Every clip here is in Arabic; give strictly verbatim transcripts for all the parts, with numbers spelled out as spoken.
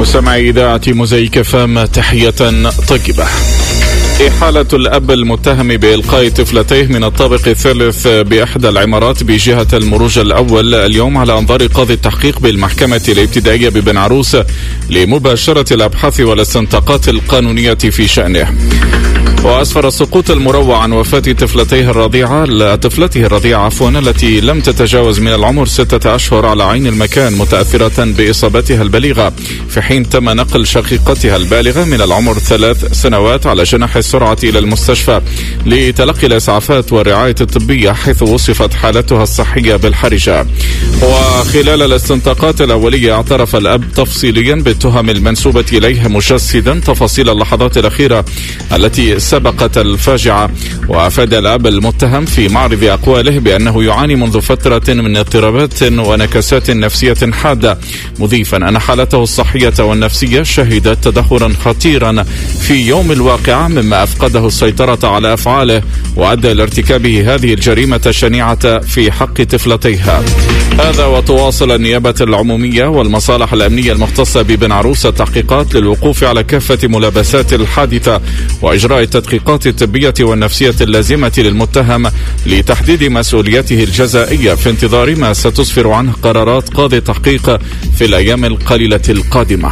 مستمعي إذاعة موزايك فام، تحية طيبة. إحالة الأب المتهم بإلقاء طفلتيه من الطابق الثالث بإحدى العمارات بجهة المروج الأول اليوم على أنظار قاضي التحقيق بالمحكمة الابتدائية ببن عروس لمباشرة الأبحاث والاستنطاقات القانونية في شأنه. وأسفر السقوط المروع عن وفاة طفلتيه الرضيعة طفلته الرضيعة عفوا التي لم تتجاوز من العمر ستة أشهر على عين المكان، متأثرة بإصابتها البليغة، في حين تم نقل شقيقتها البالغة من العمر ثلاث سنوات على جناح السرعة إلى المستشفى لتلقي الإسعافات والرعاية الطبية، حيث وصفت حالتها الصحية بالحرجة. وخلال الاستنطاقات الأولية اعترف الأب تفصيليا بالتهم المنسوبة إليه، مجسدا تفاصيل اللحظات الأخيرة التي سبقت الفاجعة. وأفاد الأب المتهم في معرض أقواله بأنه يعاني منذ فترة من اضطرابات ونكسات نفسية حادة، مضيفا أن حالته الصحية والنفسية شهدت تدهورا خطيرا في يوم الواقعة، مما أفقده السيطرة على أفعاله وأدى لارتكابه هذه الجريمة الشنيعة في حق طفلتيها. هذا وتواصل النيابة العمومية والمصالح الأمنية المختصة ببن عروس التحقيقات للوقوف على كافة ملابسات الحادثة وإجراء التدقيقات الطبية والنفسية اللازمة للمتهم لتحديد مسؤوليته الجزائية، في انتظار ما ستسفر عنه قرارات قاضي التحقيق في الأيام القليلة القادمة.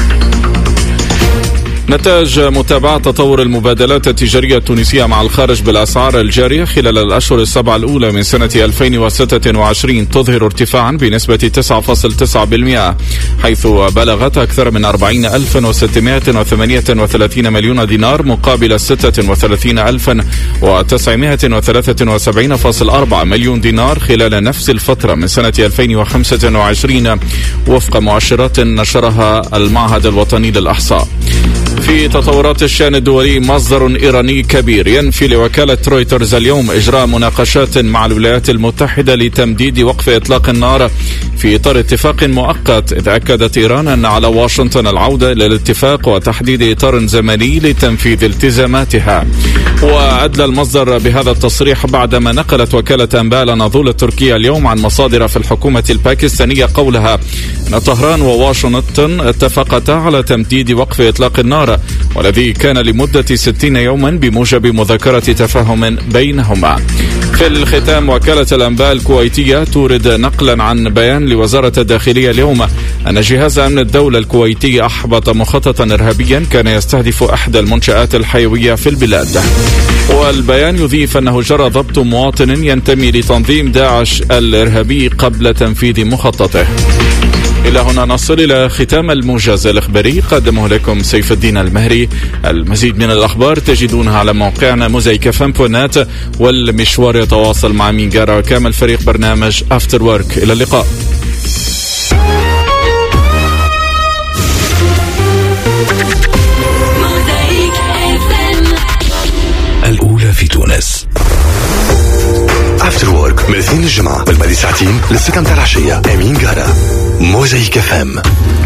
نتاج متابعة تطور المبادلات التجارية التونسية مع الخارج بالأسعار الجارية خلال الأشهر السبعة الأولى من سنة ألفين وستة وعشرين تظهر ارتفاعا بنسبة تسعة فاصلة تسعة بالمئة، حيث بلغت أكثر من أربعين ألفا وستمائة وثمانية وثلاثين مليون دينار مقابل ستة وثلاثين ألفا وتسعمائة وثلاثة وسبعين فاصلة أربعة مليون دينار خلال نفس الفترة من سنة ألفين وخمسة وعشرين، وفق مؤشرات نشرها المعهد الوطني للإحصاء. في تطورات الشأن الدولي، مصدر إيراني كبير ينفي لوكالة رويترز اليوم إجراء مناقشات مع الولايات المتحدة لتمديد وقف إطلاق النار في إطار اتفاق مؤقت، إذ أكدت إيران أن على واشنطن العودة إلى الاتفاق وتحديد إطار زمني لتنفيذ التزاماتها. وأدلى المصدر بهذا التصريح بعدما نقلت وكالة أنباء الأناضول التركية اليوم عن مصادر في الحكومة الباكستانية قولها أن طهران وواشنطن اتفقتا على تمديد وقف إطلاق النار، والذي كان لمدة ستين يوما بموجب مذكرة تفاهم بينهما. في الختام، وكالة الأنباء الكويتية تورد نقلا عن بيان لوزارة الداخلية اليوم أن جهاز أمن الدولة الكويتي أحبط مخططا إرهابيا كان يستهدف أحدى المنشآت الحيوية في البلاد. والبيان يضيف أنه جرى ضبط مواطن ينتمي لتنظيم داعش الإرهابي قبل تنفيذ مخططه. إلى هنا نصل إلى ختام الموجز الإخباري، قدمه لكم سيف الدين المهري. المزيد من الأخبار تجدونها على موقعنا موزايك فام دوت نت، والمشوار يتواصل مع مينجارا وكامل فريق برنامج أفتر وورك. إلى اللقاء. الأولى في تونس. أفتر وورك من الاثنين للجمعة، بالبادي ساعتين للسكن تاع العشية. أمين جارة، موزايك فام.